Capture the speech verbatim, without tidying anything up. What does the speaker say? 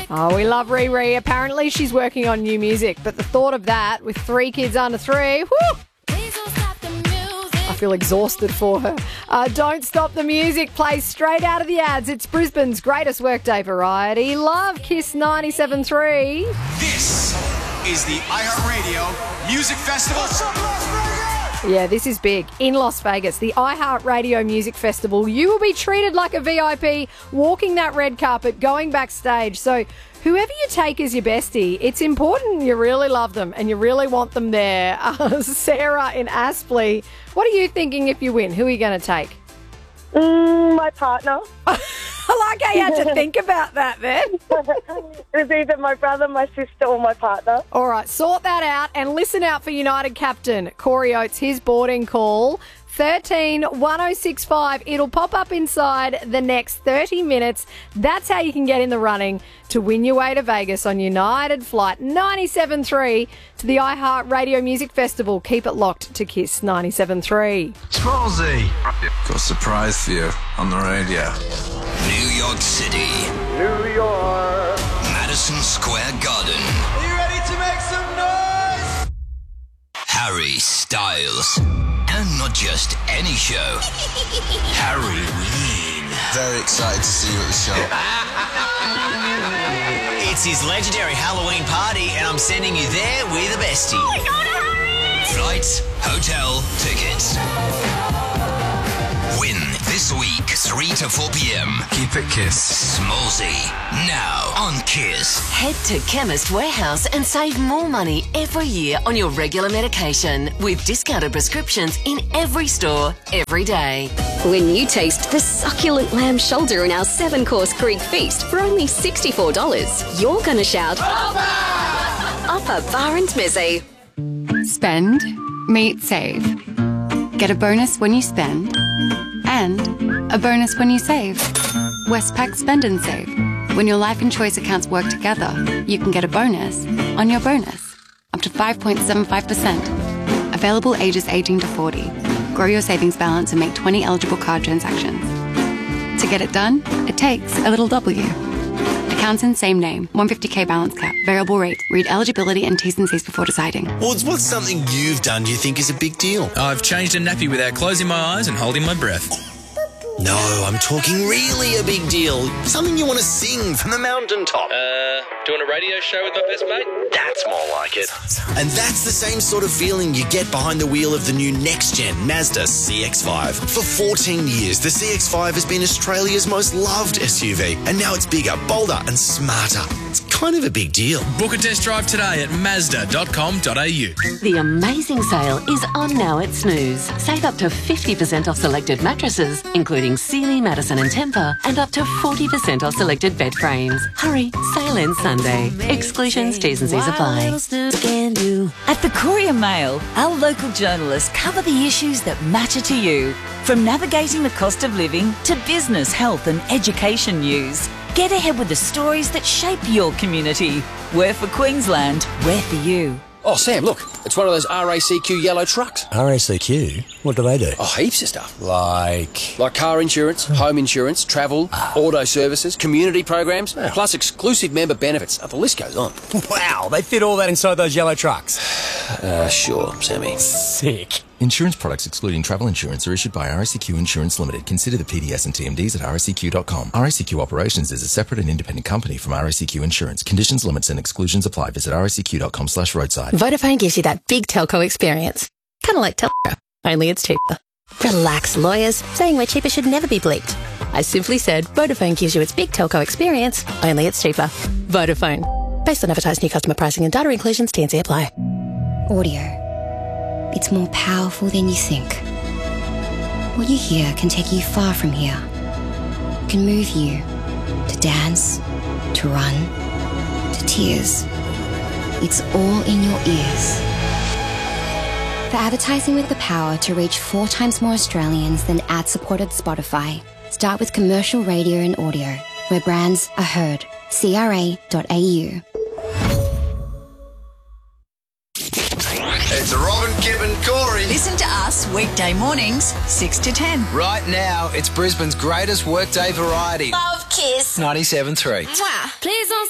Oh, we love Riri. Apparently she's working on new music, but the thought of that with three kids under three, whoo! I feel exhausted for her. Uh, Don't Stop the Music plays straight out of the ads. It's Brisbane's greatest workday variety. Love Kiss ninety-seven point three. This is the iHeartRadio Music Festival. What's up, Las Vegas? Yeah, this is big. In Las Vegas, the iHeartRadio Music Festival. You will be treated like a V I P, walking that red carpet, going backstage. So whoever you take as your bestie, it's important you really love them and you really want them there. Uh, Sarah in Aspley, what are you thinking if you win? Who are you going to take? Mm, my partner. I like how you had to think about that then. It was either my brother, my sister, or my partner. All right, sort that out and listen out for United captain Corey Oates, his boarding call. thirteen one oh six five. It'll pop up inside the next thirty minutes. That's how you can get in the running to win your way to Vegas on United Flight ninety-seven point three to the iHeartRadio Music Festival. Keep it locked to Kiss ninety-seven point three. Rosie, got a surprise for you on the radio. New York City. New York. Madison Square Garden. Are you ready to make some noise? Harry Styles. And not just any show. Harry Reid. Very excited to see you at the show. It's his legendary Halloween party, and I'm sending you there with a bestie. Oh my God, Harry! Flights, hotel, tickets. Win this week, three to four p.m. Keep it Kiss. Smallsy, now on Kiss. Head to Chemist Warehouse and save more money every year on your regular medication with discounted prescriptions in every store, every day. When you taste the succulent lamb shoulder in our seven-course Greek feast for only sixty-four dollars, you're going to shout, Offer! Offer Bar and Mizzy. Spend, meet, save. Get a bonus when you spend and a bonus when you save. Westpac Spend and Save. When your life and choice accounts work together, you can get a bonus on your bonus, up to five point seven five percent. Available ages eighteen to forty. Grow your savings balance and make twenty eligible card transactions. To get it done, it takes a little W. Accounts in same name, one hundred fifty k balance cap, variable rate. Read eligibility and T's and C's before deciding. What's, what's something you've done you think is a big deal? I've changed a nappy without closing my eyes and holding my breath. No, I'm talking really a big deal. Something you want to sing from the mountaintop. Uh, doing a radio show with my best mate? That's more like it. And that's the same sort of feeling you get behind the wheel of the new next-gen Mazda C X five. For fourteen years, the C X five has been Australia's most loved S U V. And now it's bigger, bolder and smarter. It's kind of a big deal. Book a test drive today at mazda dot com dot a u. The amazing sale is on now at Snooze. Save up to fifty percent off selected mattresses, including Sealy, Madison and Tempur, and up to forty percent off selected bed frames. Hurry, sale ends Sunday. Exclusions, T's and C's apply. At the Courier Mail, our local journalists cover the issues that matter to you. From navigating the cost of living to business, health and education news. Get ahead with the stories that shape your community. We're for Queensland, we're for you. Oh, Sam, look, it's one of those R A C Q yellow trucks. R A C Q? What do they do? Oh, heaps of stuff. Like? Like car insurance, home insurance, travel, Ah. auto services, community programs, Wow. plus exclusive member benefits. Oh, the list goes on. Wow, they fit all that inside those yellow trucks. Uh, sure, Sammy. Sick. Insurance products excluding travel insurance are issued by R A C Q Insurance Limited. Consider the P D S and T M Ds at R A C Q dot com. R A C Q Operations is a separate and independent company from R A C Q Insurance. Conditions, limits and exclusions apply. Visit R A C Q dot com slash roadside. Vodafone gives you that big telco experience. Kind of like telco, only it's cheaper. Relax, lawyers. Saying we're cheaper should never be bleeped. I simply said Vodafone gives you its big telco experience, only it's cheaper. Vodafone. Based on advertised new customer pricing and data inclusions, T and C apply. Audio. It's more powerful than you think. What you hear can take you far from here. Can move you to dance, to run, to tears. It's all in your ears. For advertising with the power to reach four times more Australians than ad-supported Spotify, start with commercial radio and audio, where brands are heard. C R A dot A U. It's Robin, Kip and Corey. Listen to us weekday mornings, six to ten. Right now, it's Brisbane's greatest workday variety. Love Kiss. ninety-seven point three. Mwah. Please don't